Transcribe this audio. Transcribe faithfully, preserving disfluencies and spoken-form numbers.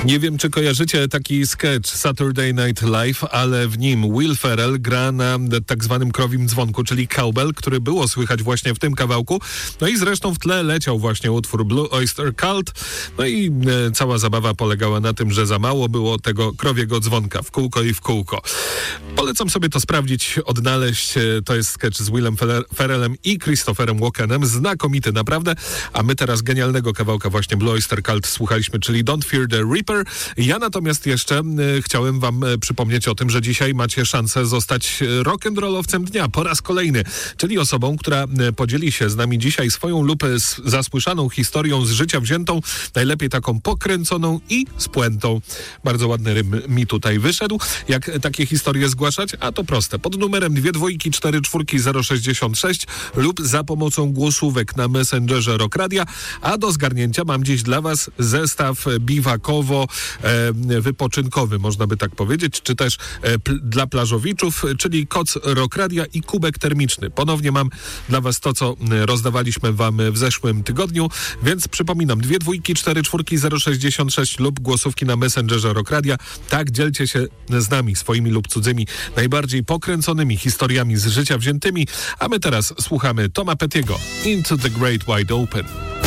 Nie wiem, czy kojarzycie taki sketch Saturday Night Live, ale w nim Will Ferrell gra na tak zwanym krowim dzwonku, czyli cowbell, który było słychać właśnie w tym kawałku. No i zresztą w tle leciał właśnie utwór Blue Oyster Cult. No i e, cała zabawa polegała na tym, że za mało było tego krowiego dzwonka w kółko i w kółko. Polecam sobie to sprawdzić, odnaleźć. E, to jest sketch z Willem Ferrellem i Christopherem Walkenem. Znakomity naprawdę. A my teraz genialnego kawałka właśnie Blue Oyster Cult słuchaliśmy, czyli Don't Fear the Reaper. Ja natomiast jeszcze e, chciałem wam e, przypomnieć o tym, że dzisiaj macie szansę zostać rock'n'rollowcem dnia po raz kolejny, czyli osobą, która e, podzieli się z nami dzisiaj swoją lub z, zasłyszaną historią z życia wziętą, najlepiej taką pokręconą i z puentą. Bardzo ładny rym mi tutaj wyszedł. Jak takie historie zgłaszać? A to proste. Pod numerem dwie dwójki cztery czwórki zero sześćdziesiąt sześć lub za pomocą głosówek na Messengerze Rock Radia, a do zgarnięcia mam dziś dla was zestaw biwakowo e, wypoczynkowy, można by tak powiedzieć, czy też e, pl- dla plażowiczów, czyli koc Rock Radia i kubek termiczny. Ponownie mam dla was to, co rozdawaliśmy wam w zeszłym tygodniu, więc przypominam, dwie dwójki cztery czwórki zero sześćdziesiąt sześć lub głosówki na Messengerze Rock Radia. Tak, dzielcie się z nami swoimi lub cudzymi najbardziej pokręconymi historiami z życia wziętymi, a my teraz słuchamy Toma Pettiego Into the Great Wide Open.